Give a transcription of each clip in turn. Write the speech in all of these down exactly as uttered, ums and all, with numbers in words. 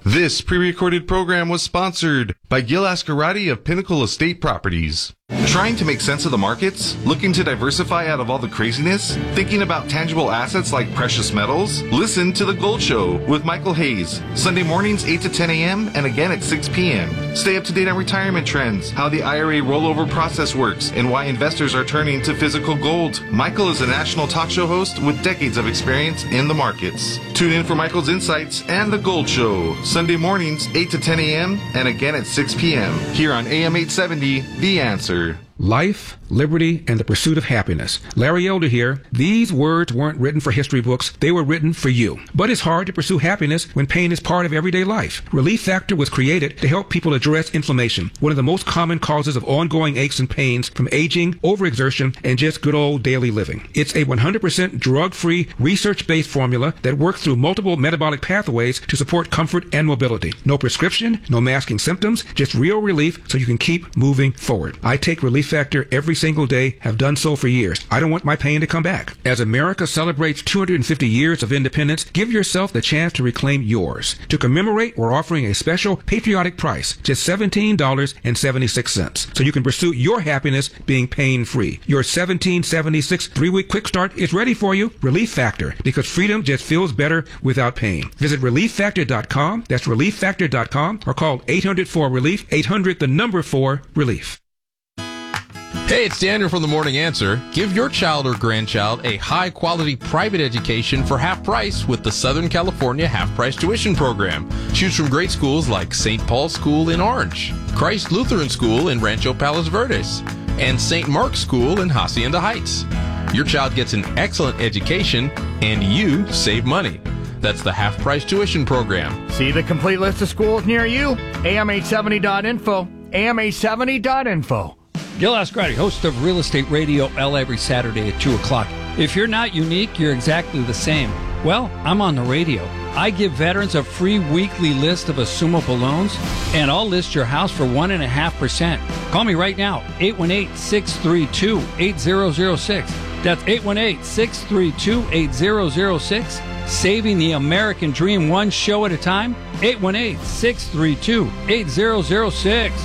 This pre-recorded program was sponsored by Gil Ascarati of Pinnacle Estate Properties. Trying to make sense of the markets? Looking to diversify out of all the craziness? Thinking about tangible assets like precious metals? Listen to The Gold Show with Michael Hayes. Sunday mornings eight to ten a.m. and again at six p.m. Stay up to date on retirement trends, how the I R A rollover process works, and why investors are turning to physical gold. Michael is a national talk show host with decades of experience in the markets. Tune in for Michael's insights and The Gold Show. Sunday mornings eight to ten a.m. and again at six p.m. here on A M eight seventy, The Answer. Life, liberty, and the pursuit of happiness. Larry Elder here. These words weren't written for history books. They were written for you. But it's hard to pursue happiness when pain is part of everyday life. Relief Factor was created to help people address inflammation, one of the most common causes of ongoing aches and pains from aging, overexertion, and just good old daily living. It's a one hundred percent drug-free, research-based formula that works through multiple metabolic pathways to support comfort and mobility. No prescription, no masking symptoms, just real relief so you can keep moving forward. I take Relief Factor every single day, have done so for years. I don't want my pain to come back. As America celebrates two hundred fifty years of independence, give yourself the chance to reclaim yours. To commemorate, we're offering a special patriotic price, just seventeen dollars and seventy-six cents, so you can pursue your happiness being pain-free. Your seventeen seventy-six three-week quick start is ready for you. Relief Factor, because freedom just feels better without pain. Visit relief factor dot com. That's relief factor dot com, or call eight hundred four relief, eight hundred the number four relief. Hey, it's Daniel from The Morning Answer. Give your child or grandchild a high-quality private education for half price with the Southern California Half-Price Tuition Program. Choose from great schools like Saint Paul's School in Orange, Christ Lutheran School in Rancho Palos Verdes, and Saint Mark's School in Hacienda Heights. Your child gets an excellent education, and you save money. That's the Half-Price Tuition Program. See the complete list of schools near you? A M eight seventy dot info. A M eight seventy dot info. Gil Ascarati, host of Real Estate Radio L every Saturday at two o'clock. If you're not unique, you're exactly the same. Well, I'm on the radio. I give veterans a free weekly list of assumable loans, and I'll list your house for one point five percent. Call me right now, eight one eight, six three two, eight zero zero six. That's eight one eight, six three two, eight zero zero six. Saving the American dream one show at a time, eight one eight, six three two, eight zero zero six.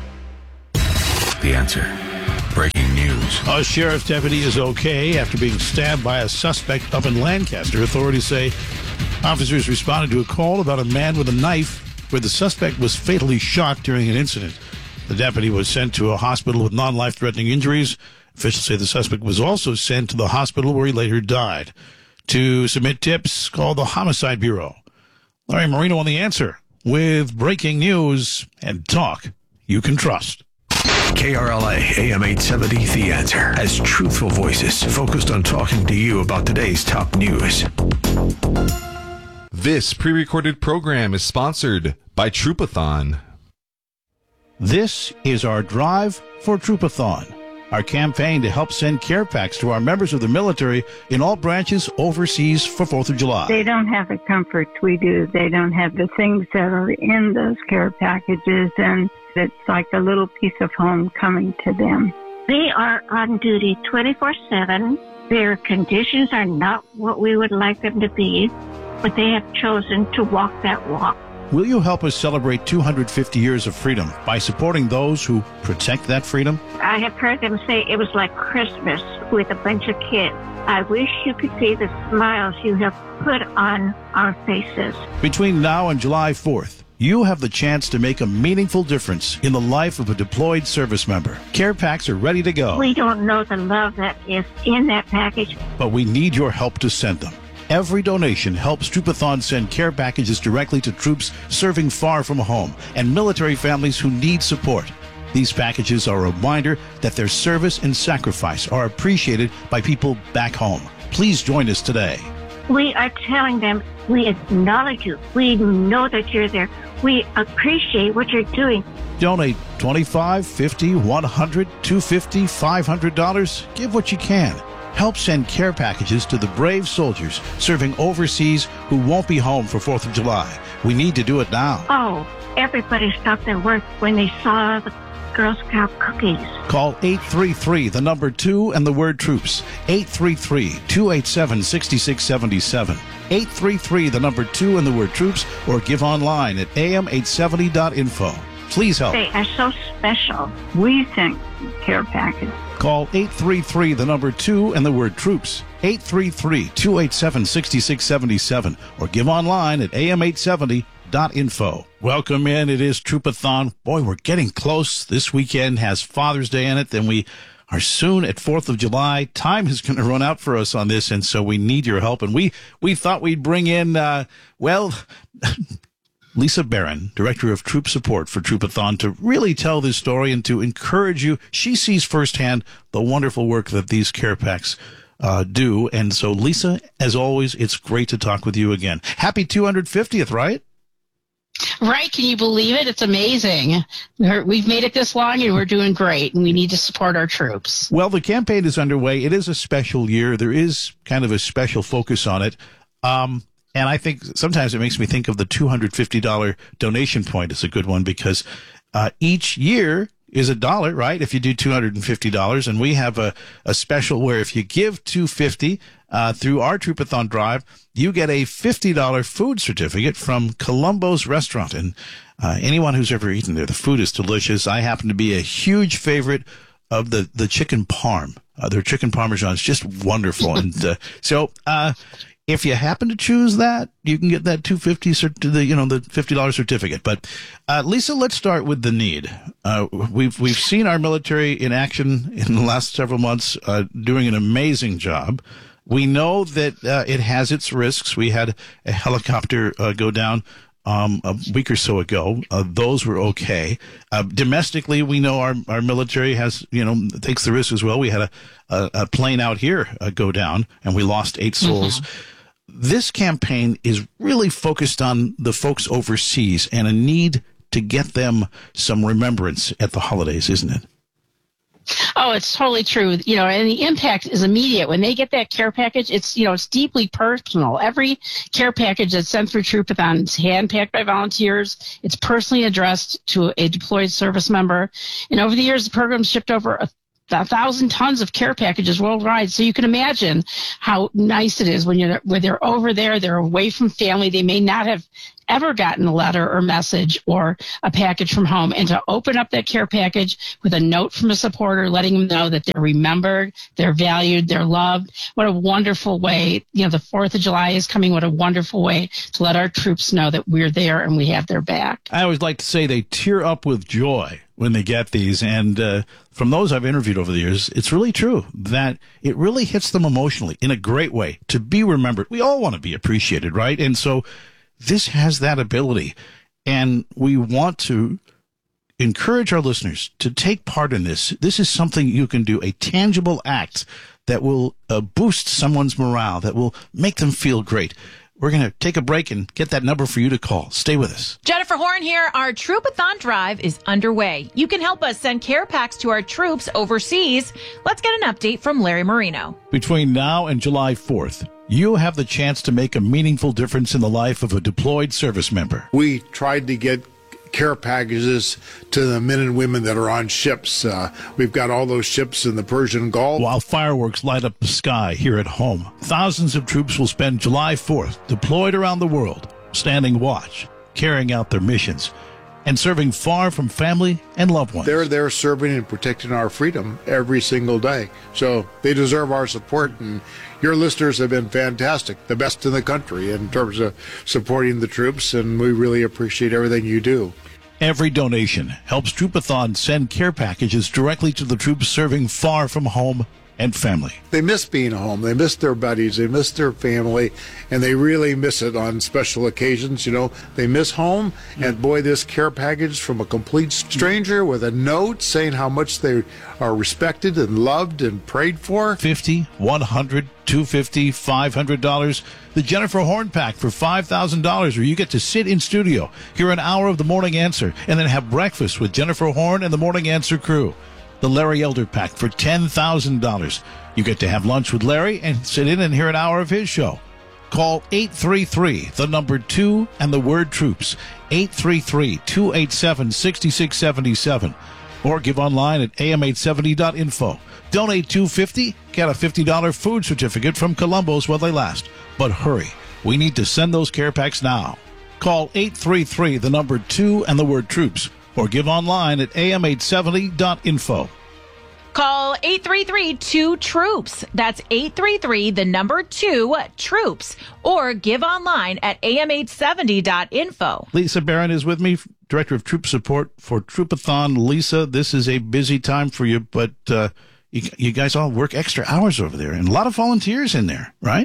The Answer. Breaking news. A sheriff's deputy is okay after being stabbed by a suspect up in Lancaster. Authorities say officers responded to a call about a man with a knife where the suspect was fatally shot during an incident. The deputy was sent to a hospital with non-life-threatening injuries. Officials say the suspect was also sent to the hospital where he later died. To submit tips, call the Homicide Bureau. Larry Marino on The Answer with breaking news and talk you can trust. K R L A A M eight seventy, The Answer, has truthful voices focused on talking to you about today's top news. This pre-recorded program is sponsored by Troopathon. This is our Drive for Troopathon, our campaign to help send care packs to our members of the military in all branches overseas for fourth of July. They don't have the comforts we do. They don't have the things that are in those care packages, and it's like a little piece of home coming to them. They are on duty twenty-four seven. Their conditions are not what we would like them to be, but they have chosen to walk that walk. Will you help us celebrate two hundred fifty years of freedom by supporting those who protect that freedom? I have heard them say it was like Christmas with a bunch of kids. I wish you could see the smiles you have put on our faces. Between now and July fourth, you have the chance to make a meaningful difference in the life of a deployed service member. Care packs are ready to go. We don't know the love that is in that package, but we need your help to send them. Every donation helps Troopathon send care packages directly to troops serving far from home and military families who need support. These packages are a reminder that their service and sacrifice are appreciated by people back home. Please join us today. We are telling them we acknowledge you. We know that you're there. We appreciate what you're doing. Donate twenty-five dollars, fifty dollars, one hundred dollars, two hundred fifty dollars, five hundred dollars. Give what you can. Help send care packages to the brave soldiers serving overseas who won't be home for fourth of July. We need to do it now. Oh, everybody stopped their work when they saw the Girl Scout cookies. Call eight three three, the number two, and the word troops. eight three three, two eight seven, six six seven seven. eight three three, the number two, and the word troops, or give online at A M eight seventy dot info. Please help. They are so special. We sent care package. Call eight three three, the number two, and the word troops. eight three three, two eight seven, six six seven seven, or give online at A M eight seventy dot info. Welcome in. It is Troopathon. Boy, we're getting close. This weekend has Father's Day in it. Then we are soon at fourth of July. Time is going to run out for us on this, and so we need your help. And we, we thought we'd bring in, uh, well... Lisa Barron, Director of Troop Support for Troopathon, to really tell this story and to encourage you. She sees firsthand the wonderful work that these care packs uh, do. And so, Lisa, as always, it's great to talk with you again. Happy two hundred fiftieth, right? Right. Can you believe it? It's amazing. We're, we've made it this long, and we're doing great, and we need to support our troops. Well, the campaign is underway. It is a special year. There is kind of a special focus on it. Um And I think sometimes it makes me think of the two hundred fifty dollars donation point is a good one, because uh, each year is a dollar, right? If you do two hundred fifty dollars, and we have a, a special where if you give two hundred fifty dollars uh, through our Troopathon drive, you get a fifty dollars food certificate from Columbo's Restaurant. And uh, anyone who's ever eaten there, the food is delicious. I happen to be a huge favorite of the, the chicken parm. Uh, their chicken parmesan is just wonderful. and uh, so, uh, if you happen to choose that, you can get that two hundred fifty dollars cert- the you know the fifty dollars certificate. But uh, Lisa, let's start with the need. Uh, we've we've seen our military in action in the last several months, uh, doing an amazing job. We know that uh, it has its risks. We had a helicopter uh, go down um, a week or so ago. Uh, those were okay. Uh, domestically, we know our our military has you know takes the risk as well. We had a a, a plane out here uh, go down, and we lost eight souls. Mm-hmm. This campaign is really focused on the folks overseas and a need to get them some remembrance at the holidays, isn't it? Oh, it's totally true. You know, and the impact is immediate. When they get that care package, it's, you know, it's deeply personal. Every care package that's sent through Troopathon is hand-packed by volunteers. It's personally addressed to a deployed service member. And over the years, the program's shipped over a a thousand tons of care packages worldwide. So you can imagine how nice it is when you're when they're over there, they're away from family. They may not have ever gotten a letter or message or a package from home, and to open up that care package with a note from a supporter letting them know that they're remembered, they're valued, they're loved. What a wonderful way. You know, the fourth of July is coming. What a wonderful way to let our troops know that we're there and we have their back. I always like to say they tear up with joy when they get these. And uh, from those I've interviewed over the years, it's really true that it really hits them emotionally in a great way to be remembered. We all want to be appreciated, right? And so this has that ability. And we want to encourage our listeners to take part in this. This is something you can do, a tangible act that will uh, boost someone's morale, that will make them feel great. We're going to take a break and get that number for you to call. Stay with us. Jennifer Horn here. Our Troopathon drive is underway. You can help us send care packs to our troops overseas. Let's get an update from Larry Marino. Between now and July fourth, you have the chance to make a meaningful difference in the life of a deployed service member. We tried to get care packages to the men and women that are on ships. Uh, we've got all those ships in the Persian Gulf. While fireworks light up the sky here at home, thousands of troops will spend July fourth deployed around the world, standing watch, carrying out their missions, and serving far from family and loved ones. They're there serving and protecting our freedom every single day. So they deserve our support, and your listeners have been fantastic, the best in the country in terms of supporting the troops, and we really appreciate everything you do. Every donation helps Troopathon send care packages directly to the troops serving far from home and family. They miss being home. They miss their buddies. They miss their family, and they really miss it on special occasions. You know, they miss home, and boy, this care package from a complete stranger with a note saying how much they are respected and loved and prayed for. fifty, one hundred, two hundred fifty dollars, five hundred dollars. The Jennifer Horn Pack for five thousand dollars, where you get to sit in studio, hear an hour of the Morning Answer, and then have breakfast with Jennifer Horn and the Morning Answer crew. The Larry Elder Pack for ten thousand dollars. You get to have lunch with Larry and sit in and hear an hour of his show. Call eight three three, the number two, and the word troops. eight three three, two eight seven, six six seven seven. Or give online at A M eight seventy dot info. Donate two hundred fifty dollars, get a fifty dollars food certificate from Columbo's while they last. But hurry. We need to send those care packs now. Call eight three three, the number two, and the word troops, or give online at A M eight seventy dot info. Call eight three three, two, troops. That's eight three three, the number two, troops. Or give online at A M eight seventy dot info. Lisa Barron is with me, Director of Troop Support for Troopathon. Lisa, this is a busy time for you, but uh, you, you guys all work extra hours over there, and a lot of volunteers in there, right?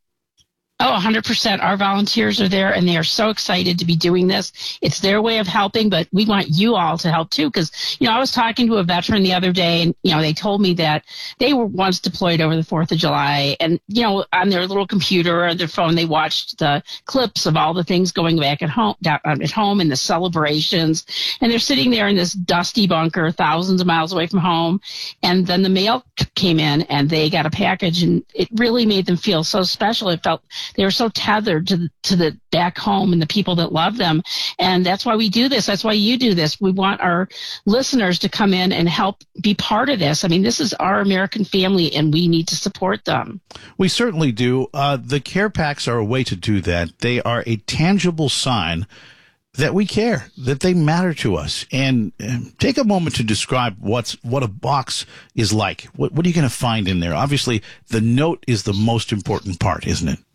Oh, one hundred percent. Our volunteers are there, and they are so excited to be doing this. It's their way of helping, but we want you all to help, too, because, you know, I was talking to a veteran the other day, and, you know, they told me that they were once deployed over the fourth of July, and, you know, on their little computer or their phone, they watched the clips of all the things going back at home, down at home and the celebrations, and they're sitting there in this dusty bunker thousands of miles away from home, and then the mail came in, and they got a package, and it really made them feel so special. It felt they were so tethered to the, to the back home and the people that love them. And that's why we do this. That's why you do this. We want our listeners to come in and help be part of this. I mean, this is our American family, and we need to support them. We certainly do. Uh, the care packs are a way to do that. They are a tangible sign that we care, that they matter to us. And uh, take a moment to describe what's what a box is like. What, what are you going to find in there? Obviously, the note is the most important part, isn't it?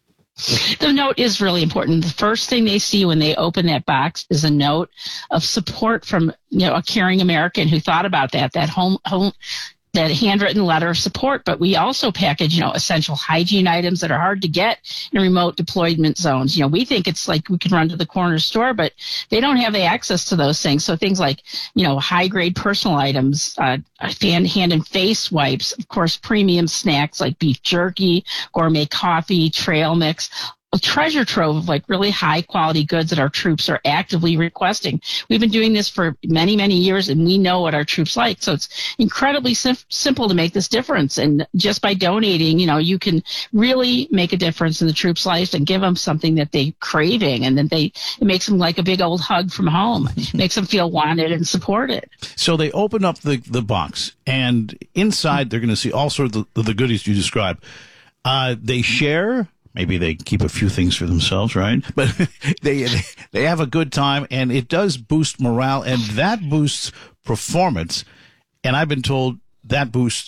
The note is really important. The first thing they see when they open that box is a note of support from, you know, a caring American who thought about that, that home, home, that handwritten letter of support. But we also package, you know, essential hygiene items that are hard to get in remote deployment zones. You know, we think it's like we can run to the corner store, but they don't have the access to those things. So things like, you know, high grade personal items, uh, hand, hand and face wipes, of course, premium snacks like beef jerky, gourmet coffee, trail mix, a treasure trove of like really high quality goods that our troops are actively requesting. We've been doing this for many, many years, and we know what our troops like. So it's incredibly sim- simple to make this difference. And just by donating, you know, you can really make a difference in the troops' lives and give them something that they're craving. And then they, it makes them like a big old hug from home. It makes them feel wanted and supported. So they open up the, the box, and inside they're going to see all sorts of the, the goodies you describe. Uh, they share. Maybe they keep a few things for themselves, right? But they they have a good time, and it does boost morale, and that boosts performance. And I've been told that boosts